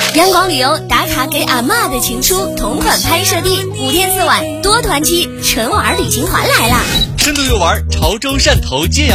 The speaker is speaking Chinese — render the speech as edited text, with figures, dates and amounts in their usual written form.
阳光旅游打卡给阿嬷的情书同款拍摄地，5天4晚多团期纯玩旅行团来啦！ 深度游玩潮州汕头揭阳